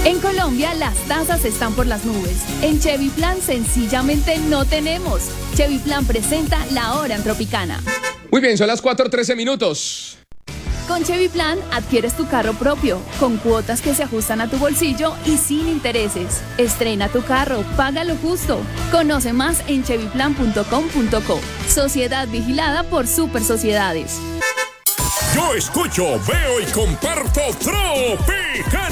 En Colombia las tasas están por las nubes. En Chevy Plan sencillamente no tenemos. Chevy Plan presenta La Hora en Tropicana. Muy bien, son las 4:13 minutos. Con Chevy Plan adquieres tu carro propio, con cuotas que se ajustan a tu bolsillo y sin intereses. Estrena tu carro, págalo justo. Conoce más en chevyplan.com.co. Sociedad vigilada por Super Sociedades. Yo escucho, veo y comparto Tropicana.